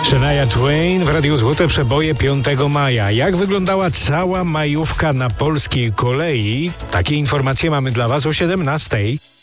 Shania Twain w Radiu Złote Przeboje 5 maja. Jak wyglądała cała majówka na polskiej kolei? Takie informacje mamy dla Was o 17.